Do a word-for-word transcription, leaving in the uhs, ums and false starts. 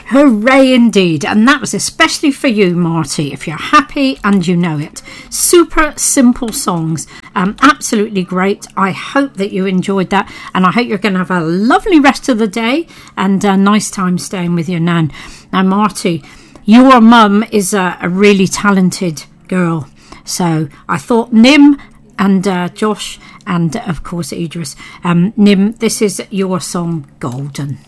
Hooray indeed. And that was especially for you, Marty, if you're happy and you know it. Super simple songs. Um, absolutely great. I hope that you enjoyed that, and I hope you're going to have a lovely rest of the day and a nice time staying with your nan. Now, Marty, your mum is a, a really talented girl. So I thought Nim and uh, Josh and, of course, Idris. Um, Nim, this is your song, Golden.